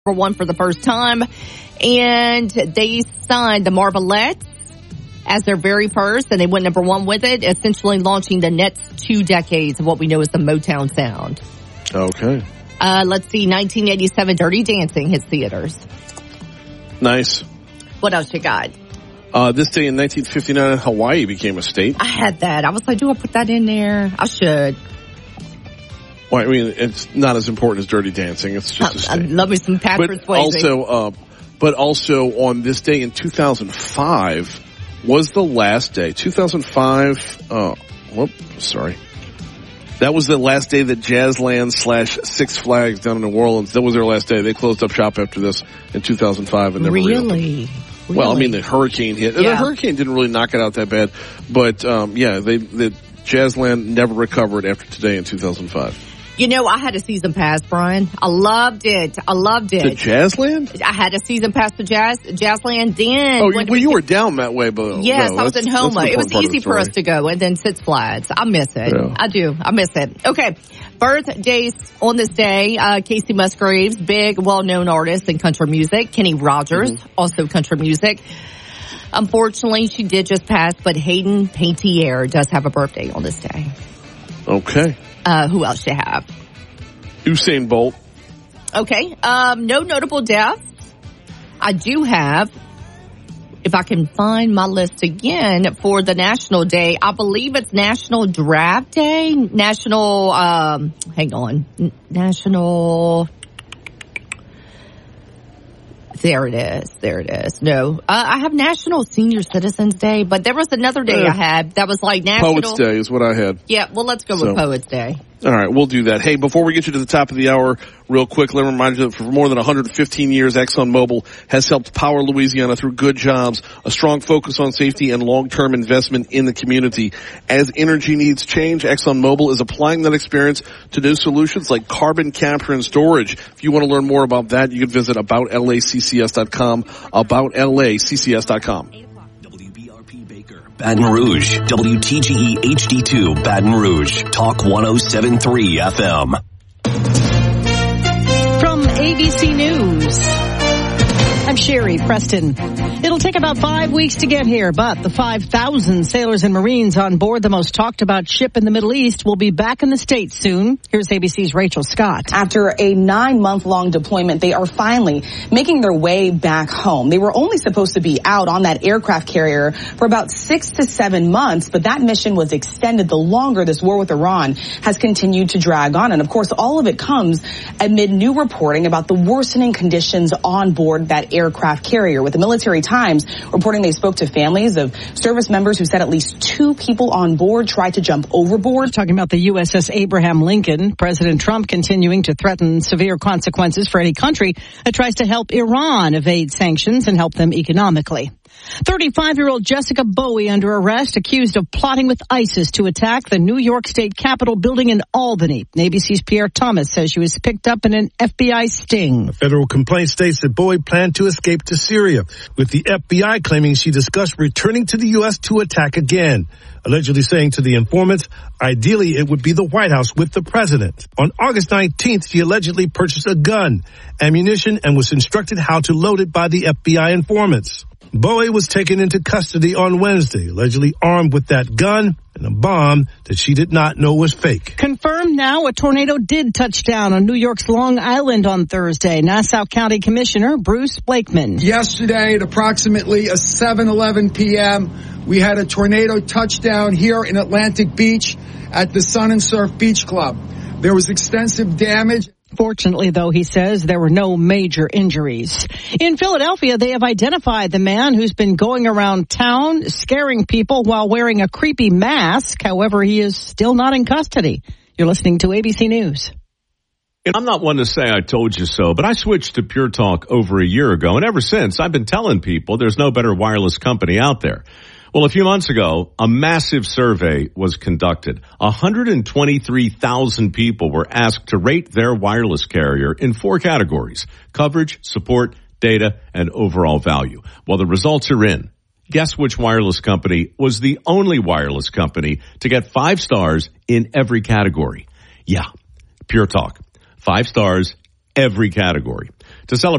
1 for the first time, and they signed the Marvelettes as their very first, and they went number 1 with it, essentially launching the next 2 decades of what we know as the Motown sound. Okay. Let's see, 1987, Dirty Dancing hits theaters. Nice. What else you got? This day in 1959, Hawaii became a state. I had that. I was like, do I put that in there? I should. Well, I mean, it's not as important as Dirty Dancing. It's just a state. I love me some Patrick Swayze. But also on this day in 2005 was the last day. 2005, that was the last day that Jazzland / Six Flags down in New Orleans, that was their last day. They closed up shop after this in 2005 and never reopened. Well, I mean, the hurricane hit. Yeah. The hurricane didn't really knock it out that bad. But, the Jazzland never recovered after today in 2005. You know, I had a season pass, Brian. I loved it. The Jazzland? I had a season pass to Jazzland then. You were down that way, but yes, I was in Houma. It was easy for us to go, and then Six Flags. I miss it. Yeah. I do. I miss it. Okay, birthdays on this day. Casey Musgraves, big, well-known artist in country music. Kenny Rogers, also country music. Unfortunately, she did just pass, but Hayden Panettiere does have a birthday on this day. Okay. Who else do you have? Usain Bolt. Okay. No notable deaths. I do have, if I can find my list again for the National Day, I believe it's National Draft Day. National, There it is. No, I have National Senior Citizens Day, but there was another day I had that was like National Poets Day is what I had. Yeah, well, let's go with Poets Day. All right, we'll do that. Hey, before we get you to the top of the hour, real quick, let me remind you that for more than 115 years, ExxonMobil has helped power Louisiana through good jobs, a strong focus on safety, and long-term investment in the community. As energy needs change, ExxonMobil is applying that experience to new solutions like carbon capture and storage. If you want to learn more about that, you can visit aboutlaccs.com, aboutlaccs.com. Baton Rouge, WTGE HD2, Baton Rouge, Talk 107.3 FM. From ABC News, I'm Sherry Preston. It'll take about 5 weeks to get here, but the 5,000 sailors and Marines on board the most talked about ship in the Middle East will be back in the States soon. Here's ABC's Rachel Scott. After a 9-month-long deployment, they are finally making their way back home. They were only supposed to be out on that aircraft carrier for about 6 to 7 months, but that mission was extended the longer this war with Iran has continued to drag on. And of course, all of it comes amid new reporting about the worsening conditions on board that aircraft carrier, with the Military Times reporting they spoke to families of service members who said at least 2 people on board tried to jump overboard. Talking about the USS Abraham Lincoln, President Trump continuing to threaten severe consequences for any country that tries to help Iran evade sanctions and help them economically. 35-year-old Jessica Bowie under arrest, accused of plotting with ISIS to attack the New York State Capitol building in Albany. ABC's Pierre Thomas says she was picked up in an FBI sting. A federal complaint states that Bowie planned to escape to Syria, with the FBI claiming she discussed returning to the U.S. to attack again, allegedly saying to the informants, ideally it would be the White House with the president. On August 19th, she allegedly purchased a gun, ammunition, and was instructed how to load it by the FBI informants. Bowie was taken into custody on Wednesday, allegedly armed with that gun and a bomb that she did not know was fake. Confirmed now, a tornado did touch down on New York's Long Island on Thursday. Nassau County Commissioner Bruce Blakeman. Yesterday at approximately 7:11 p.m., we had a tornado touchdown here in Atlantic Beach at the Sun and Surf Beach Club. There was extensive damage. Fortunately, though, he says there were no major injuries. In Philadelphia, they have identified the man who's been going around town scaring people while wearing a creepy mask. However, he is still not in custody. You're listening to ABC News. I'm not one to say I told you so, but I switched to Pure Talk over a year ago, and ever since, I've been telling people there's no better wireless company out there. Well, a few months ago, a massive survey was conducted. 123,000 people were asked to rate their wireless carrier in 4 categories: coverage, support, data, and overall value. Well, the results are in. Guess which wireless company was the only wireless company to get 5 stars in every category? Yeah, Pure Talk. 5 stars, every category. To celebrate